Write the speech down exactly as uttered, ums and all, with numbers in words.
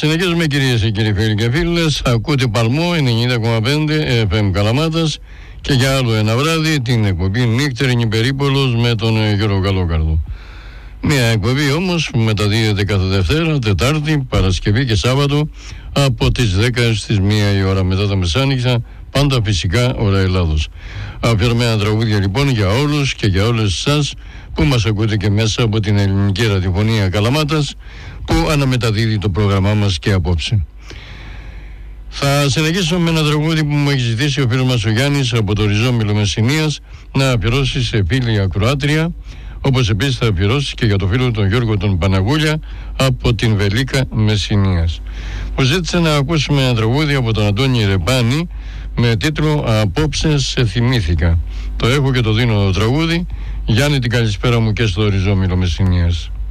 συνεχίζουμε κυρίες και κύριοι φίλοι και φίλες. Ακούτε Παλμό ενενήντα κόμμα πέντε εφ εμ Καλαμάτας και για άλλο ένα βράδυ την εκπομπή Νύχτερινη Περίπολος με τον Γιώργο Καλόκαρδο. Μια εκπομπή όμως που μεταδίδεται κάθε Δευτέρα, Τετάρτη, Παρασκευή και Σάββατο από τις δέκα έως τις μία η ώρα μετά τα μεσάνυχτα, πάντα φυσικά ώρα Ελλάδος. Αφιερωμένα τραγούδια λοιπόν για όλους και για όλες εσάς που μας ακούτε και μέσα από την ελληνική ραδιοφωνία Καλαμάτας που αναμεταδίδει το πρόγραμμά μας και απόψε. Θα συνεχίσω με ένα τραγούδι που μου έχει ζητήσει ο φίλος μας ο Γιάννης από το Ριζόμυλο Μεσσηνίας να αφιερώσει σε φίλη ακροάτρια, όπως επίσης θα αφιερώσει και για το φίλο τον Γιώργο τον Παναγούλια από την Βελίκα Μεσσηνίας. Μου ζήτησε να ακούσουμε ένα τραγούδι από τον Αντώνη Ρεπάνη με τίτλο «Απόψε σε θυμήθηκα». Το έχω και το δίνω το τραγούδι. Γιάννη, την καλησπέρα μου και στο Ριζόμυλο Μεσσηνίας.